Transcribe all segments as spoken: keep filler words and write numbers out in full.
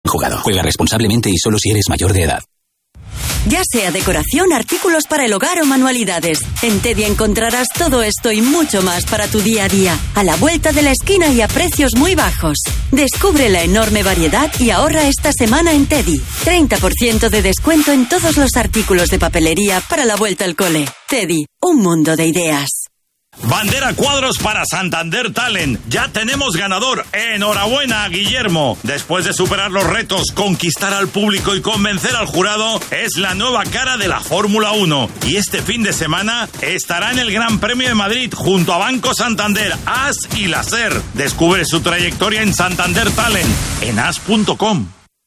jugado. Juega responsablemente y solo si eres mayor de edad. Ya sea decoración, artículos para el hogar o manualidades, en Teddy encontrarás todo esto y mucho más para tu día a día, a la vuelta de la esquina y a precios muy bajos. Descubre la enorme variedad y ahorra esta semana en Teddy. treinta por ciento de descuento en todos los artículos de papelería para la vuelta al cole. Teddy, un mundo de ideas. Bandera cuadros para Santander Talent. Ya tenemos ganador. Enhorabuena, Guillermo. Después de superar los retos, conquistar al público y convencer al jurado, es la nueva cara de la Fórmula uno. Y este fin de semana estará en el Gran Premio de Madrid junto a Banco Santander, As y la SER. Descubre su trayectoria en Santander Talent en as punto com.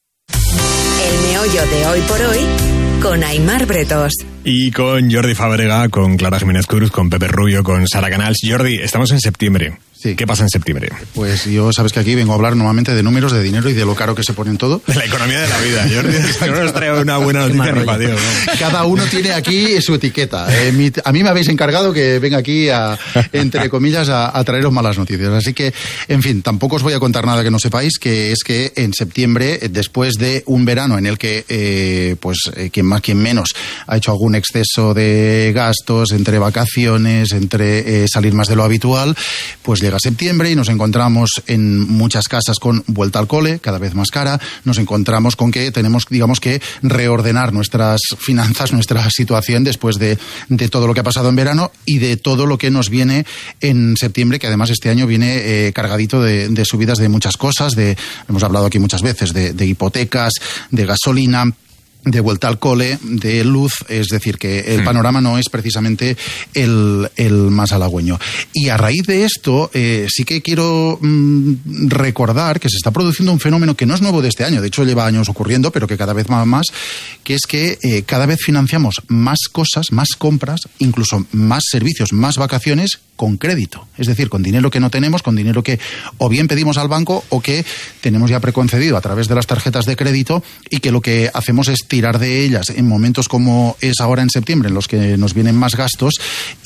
El meollo de hoy por hoy con Aimar Bretos. Y con Jordi Fábrega, con Clara Jiménez Cruz, con Pepe Rubio, con Sara Canals. Jordi, estamos en septiembre. Sí. ¿Qué pasa en septiembre? Pues yo, sabes que aquí vengo a hablar normalmente de números, de dinero y de lo caro que se pone en todo. De la economía de la vida, Jordi. No nos trae una buena noticia ni para Dios, ¿no? Cada uno tiene aquí su etiqueta. Eh, mi, a mí me habéis encargado que venga aquí, a, entre comillas, a, a traeros malas noticias. Así que, en fin, tampoco os voy a contar nada que no sepáis, que es que en septiembre, después de un verano en el que, eh, pues, eh, quien más, quien menos, ha hecho algún exceso de gastos entre vacaciones, entre eh, salir más de lo habitual, pues llega septiembre y nos encontramos en muchas casas con vuelta al cole, cada vez más cara. Nos encontramos con que tenemos, digamos, que reordenar nuestras finanzas, nuestra situación después de, de todo lo que ha pasado en verano y de todo lo que nos viene en septiembre, que además este año viene eh, cargadito de, de subidas de muchas cosas, de, hemos hablado aquí muchas veces, de, de hipotecas, de gasolina, de vuelta al cole, de luz, es decir, que el hmm. panorama no es precisamente el, el más halagüeño. Y a raíz de esto, eh, sí que quiero mmm, recordar que se está produciendo un fenómeno que no es nuevo de este año, de hecho lleva años ocurriendo, pero que cada vez más, más que es que eh, cada vez financiamos más cosas, más compras, incluso más servicios, más vacaciones con crédito. Es decir, con dinero que no tenemos, con dinero que o bien pedimos al banco o que tenemos ya preconcedido a través de las tarjetas de crédito y que lo que hacemos es tirar de ellas en momentos como es ahora en septiembre, en los que nos vienen más gastos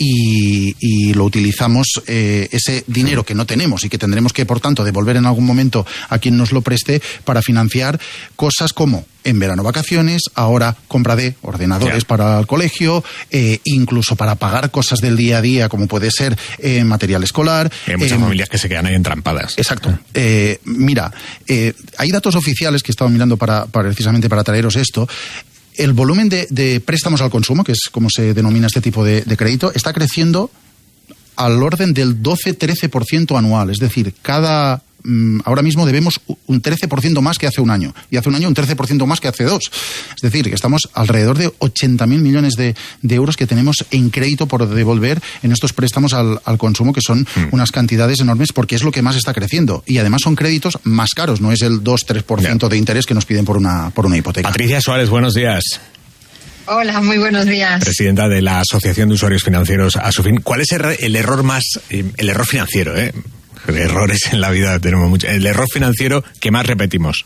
y, y lo utilizamos, eh, ese dinero que no tenemos y que tendremos que, por tanto, devolver en algún momento a quien nos lo preste para financiar cosas como en verano vacaciones, ahora compra de ordenadores yeah. para el colegio, eh, incluso para pagar cosas del día a día como puede ser eh, material escolar. Hay muchas eh, familias que se quedan ahí entrampadas. Exacto. Eh, mira, eh, hay datos oficiales que he estado mirando para, para precisamente para traeros esto. El volumen de, de préstamos al consumo, que es como se denomina este tipo de, de crédito, está creciendo al orden del doce a trece por ciento anual. Es decir, cada... ahora mismo debemos un trece por ciento más que hace un año y hace un año un trece por ciento más que hace dos. Es decir, que estamos alrededor de ochenta mil millones de, de euros que tenemos en crédito por devolver en estos préstamos al, al consumo, que son mm. unas cantidades enormes porque es lo que más está creciendo y además son créditos más caros, no es el dos a tres por ciento de interés que nos piden por una, por una hipoteca. Patricia Suárez, buenos días. Hola, muy buenos días. Presidenta de la Asociación de Usuarios Financieros, Asufin. ¿Cuál es el, el error más, el error financiero, eh? Errores en la vida tenemos mucho. El error financiero que más repetimos.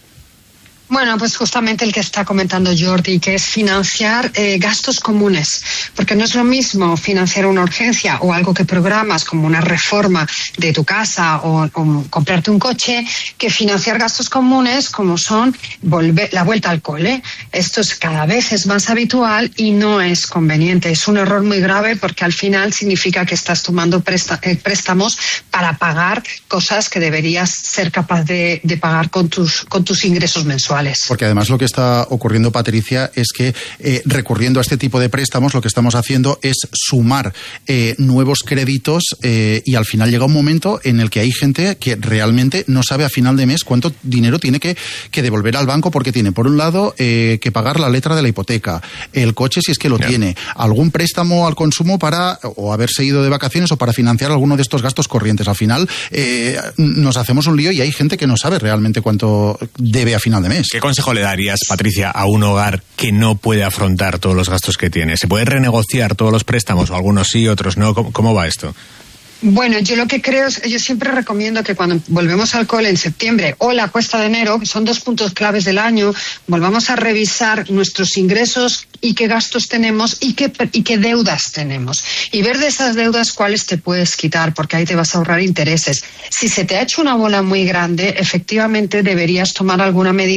Bueno, pues justamente el que está comentando Jordi, que es financiar eh, gastos comunes, porque no es lo mismo financiar una urgencia o algo que programas como una reforma de tu casa o, o comprarte un coche, que financiar gastos comunes como son volver, la vuelta al cole. Esto es cada vez es más habitual y no es conveniente. Es un error muy grave porque al final significa que estás tomando presta, eh, préstamos para pagar cosas que deberías ser capaz de, de pagar con tus, con tus ingresos mensuales. Porque además lo que está ocurriendo, Patricia, es que eh, recurriendo a este tipo de préstamos lo que estamos haciendo es sumar eh, nuevos créditos eh, y al final llega un momento en el que hay gente que realmente no sabe a final de mes cuánto dinero tiene que, que devolver al banco porque tiene, por un lado, eh, que pagar la letra de la hipoteca, el coche si es que lo yeah. tiene, algún préstamo al consumo para o haberse ido de vacaciones o para financiar alguno de estos gastos corrientes. Al final eh, nos hacemos un lío y hay gente que no sabe realmente cuánto debe a final de mes. ¿Qué consejo le darías, Patricia, a un hogar que no puede afrontar todos los gastos que tiene? ¿Se puede renegociar todos los préstamos? O algunos sí, otros no. ¿Cómo, cómo va esto? Bueno, yo lo que creo es, yo siempre recomiendo que cuando volvemos al cole en septiembre o la cuesta de enero, que son dos puntos claves del año, volvamos a revisar nuestros ingresos y qué gastos tenemos y qué, y qué deudas tenemos. Y ver de esas deudas cuáles te puedes quitar, porque ahí te vas a ahorrar intereses. Si se te ha hecho una bola muy grande, efectivamente deberías tomar alguna medida